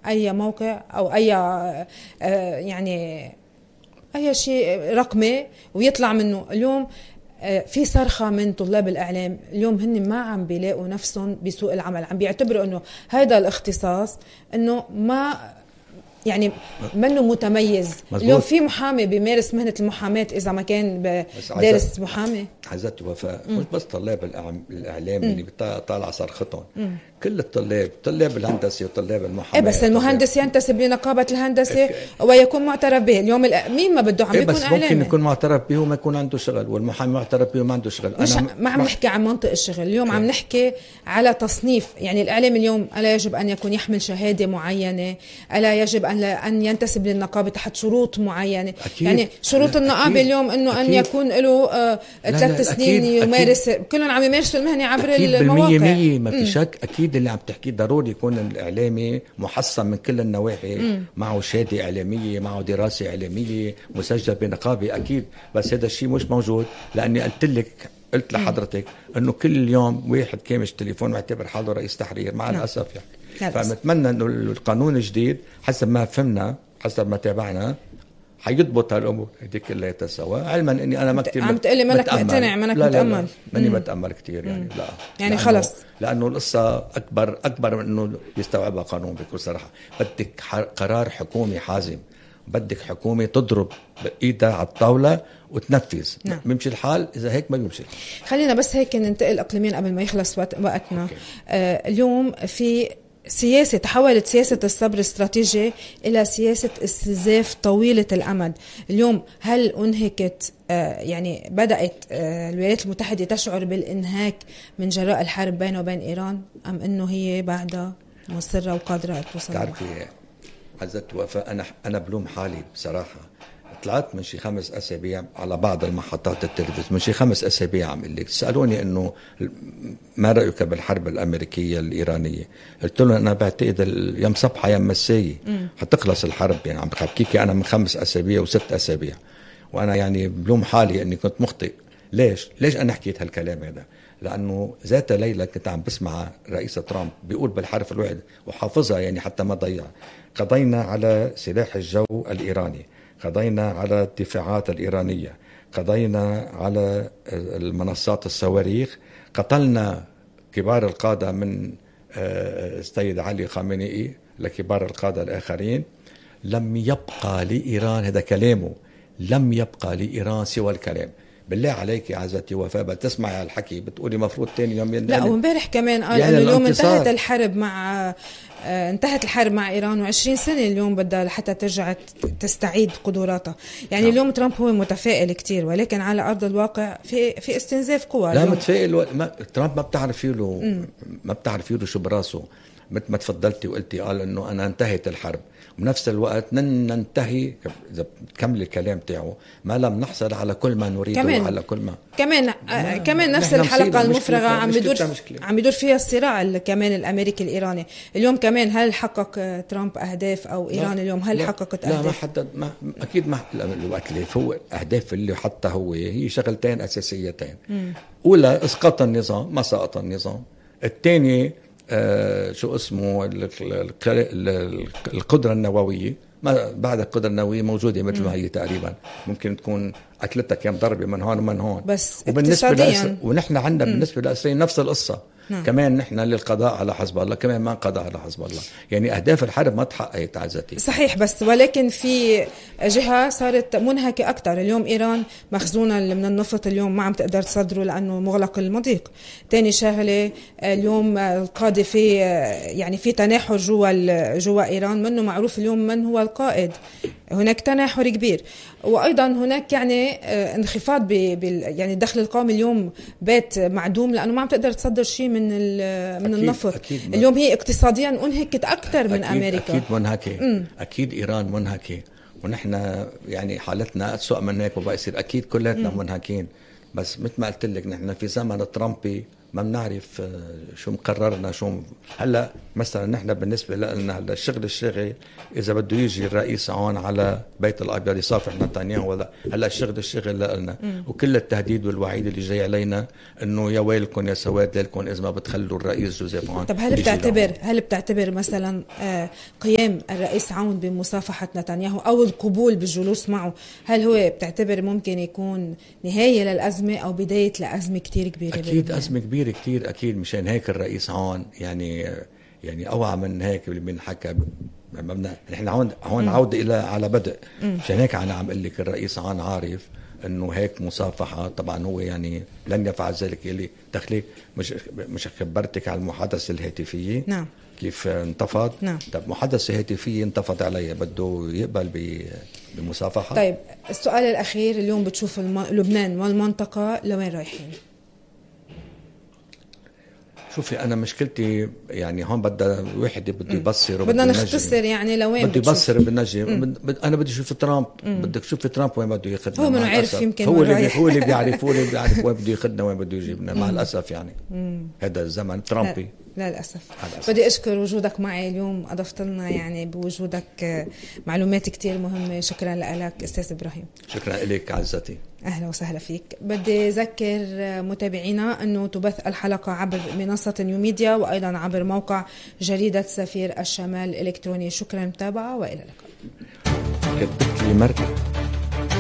اي موقع او اي يعني اي شيء رقمي ويطلع منه. اليوم في صرخة من طلاب الإعلام اليوم، هن ما عم بيلاقوا نفسهم بسوق العمل، عم بيعتبروا انه هذا الاختصاص انه ما يعني منه متميز. مزبوط. اليوم في محامي بيمارس مهنة المحاماة إذا ما كان دارس محامي. عزت وفاء مش بس طلاب الإعلام اللي طالع صرختهم، كل طلاب الهندسة وطلاب المحاماة. بس المهندس ينتسب لنقابة الهندسة ويكون معترف به. اليوم مين ما بده عم بيكون بس إعلامي. ممكن يكون معترف به وما يكون عنده شغل، والمحامي معترف به وما عنده شغل. مش ما عم نحكي عن منطق الشغل اليوم، عم نحكي على تصنيف. يعني الإعلام اليوم ألا يجب أن يكون يحمل شهادة معينة، ألا يجب أن ينتسب للنقابة تحت شروط معينة. أكيد. يعني شروط النقابة اليوم أنه أن يكون له 3 سنين يمارس، كلهم عم يمارسوا المهنة عبر المواقع. ما في شك. أكيد اللي عم تحكيه ضروري يكون الإعلامي محصن من كل النواحي، معه شهادة إعلامية، معه دراسة إعلامية، مسجل بنقابة. أكيد. بس هذا الشيء مش موجود، لأني قلت لحضرتك أنه كل يوم واحد كامش تليفون ويعتبر حاله رئيس تحرير مع الأسف يعني. فنتمنى أنه القانون الجديد حسب ما فهمنا، حسب ما تابعنا، حيضبط هالأمور هذه كلها سوا. علما أني أنا ما كتير عم تقلي منك مقتنع، منك متأمل. ماني بتأمل كتير يعني. لا يعني خلص، لأنه القصة أكبر من أنه يستوعبها قانون. بكل صراحة بدك قرار حكومي حازم، بدك حكومة تضرب بإيدها على الطاولة وتنفذ. بيمشي الحال. إذا هيك ما بيمشي. خلينا بس هيك ننتقل إقليميا قبل ما يخلص وقتنا. اليوم في سياسة، تحولت سياسة الصبر الاستراتيجي إلى سياسة استنزاف طويلة الأمد. اليوم هل أنهكت يعني بدأت الولايات المتحدة تشعر بالإنهاك من جراء الحرب بينه وبين إيران، أم أنه هي بعدها مصرة وقادرة توصل؟ تعرفي عزت وفاء، أنا بلوم حالي بصراحة. طلعت من شي 5 أسابيع على بعض المحطات التلفزيون، من شي 5 أسابيع عم اللي سألوني إنه ما رأيك بالحرب الأمريكية الإيرانية. قلت لهم أنا بعتقد يوم صبحة يوم مساية حتخلص الحرب. يعني عم بحكيكي أنا من 5 أسابيع و6 أسابيع، وأنا يعني بلوم حالي إني كنت مخطئ. ليش أنا حكيت هالكلام هذا؟ لأنه ذات ليلة كنت عم بسمع رئيس ترامب بيقول بالحرف الواحد وحافظها يعني حتى ما ضيع: قضينا على سلاح الجو الإيراني، قضينا على الدفاعات الإيرانية، قضينا على المنصات الصواريخ، قتلنا كبار القادة من السيد علي خامنئي لكبار القادة الآخرين. لم يبقى لإيران، هذا كلامه، لم يبقى لإيران سوى الكلام. بالله عليك يا عزتي وفاء بتسمعي هالحكي بتقولي مفروض تاني يوم لا، ومبارح كمان قال يعني اليوم انتهت الحرب مع إيران، و20 سنة اليوم بدها حتى ترجع تستعيد قدراتها. يعني اليوم ترامب هو متفائل كتير، ولكن على أرض الواقع في استنزاف قوى. لا متفائل ترامب ما بتعرفي له شو براسه. مثل ما تفضلتي وقلتي قال انه انا انتهت الحرب، وبنفس الوقت ننتهي اذا بتكمل الكلام تاعه ما لم نحصل على كل ما نريده وعلى كل ما كمان نفس الحلقة المفرغة عم بيدور فيها الصراع كمان الامريكي الايراني. اليوم كمان هل حقق ترامب اهداف او ايران اليوم هل حققت اهداف؟ لا ما حدد، اكيد ما الوقت اللي فوق اهداف اللي حتى هي شغلتين اساسيتين. اولى اسقاط النظام، ما سقط النظام. الثاني شو اسمه القدرة النووية. ما بعد القدرة النووية موجودة مثل ما هي تقريبا، ممكن تكون أكلتها كم ضربة من هون ومن هون. بس وبالنسبة ونحن عندنا بالنسبة للإسرائيل نفس القصة. كمان نحن للقضاء على حزب الله، كمان ما قضاء على حزب الله. يعني أهداف الحرب ما تحققت عزتي. صحيح، بس ولكن في جهة صارت منهكة أكتر. اليوم إيران مخزونة من النفط اليوم ما عم تقدر تصدره لأنه مغلق المضيق. تاني شغلة اليوم القادة في تناحر جوا إيران، منه معروف اليوم من هو القائد. هناك تناحر كبير، وأيضا هناك يعني انخفاض يعني الدخل القومي اليوم بات معدوم لأنه ما عم تقدر تصدر شيء من النفط. اليوم هي اقتصاديا انهكت أكثر من أمريكا. أكيد منهكة. أكيد إيران منهكة، ونحن يعني حالتنا أسوأ من هيك وبقى يصير. أكيد كلاتنا منهكين، بس مثل ما قلت لك نحن في زمن ترامبي ما بنعرف شو مقررنا شو. هلا مثلا نحن بالنسبه لنا هلا الشغل اذا بده يجي الرئيس هون على بيت الابيض يصافح نتنياهو ولا هلا الشغل لنا، وكل التهديد والوعيد اللي جاي علينا انه يا ويلكم يا سواد لكم اذا ما بتخلوا الرئيس جوزيف عون. طب هل بتعتبر مثلا قيام الرئيس عون بمصافحه نتنياهو او القبول بالجلوس معه، هل هو بتعتبر ممكن يكون نهايه للازمه او بدايه لازمه كتير كبيره؟ اكيد ازمه كبيره كتير اكيد. مشان هيك الرئيس عون يعني اوعى من هيك اللي بنحكى. نحن هون عوده الى على بدء. مشان هيك انا عم اقول لك الرئيس عون عارف انه هيك مصافحه. طبعا هو يعني لن يفعل ذلك. اللي تخليك مش خبرتك على المحادثه الهاتفيه. نعم. كيف انتفض. نعم. طب محادثه هاتفيه انتفض عليها، بده يقبل بمصافحه. طيب السؤال الاخير، اليوم بتشوف لبنان والمنطقه لوين رايحين؟ شوفي أنا مشكلتي يعني هون بدها واحد بده يبصر بدنا نختصر يعني لوين بده يبصر بالنجم. أنا بدي أشوف ترامب. بدك تشوف ترامب وين بده ياخذنا. هو منو عارف يمكن هو اللي بيعرف وين بده ياخذنا وين بده يجيبنا. مع الأسف يعني هذا الزمن ترامبي. لا للأسف. بدي أشكر وجودك معي اليوم، أضفت لنا يعني بوجودك معلومات كتير مهمة. شكرا لك أستاذ إبراهيم. شكرا لك عزتي. أهلا وسهلا فيك. بدي أذكر متابعينا أنه تبث الحلقة عبر منصة نيو ميديا وأيضا عبر موقع جريدة سفير الشمال الإلكتروني. شكرا متابعة وإلى اللقاء. كتبت لي مركب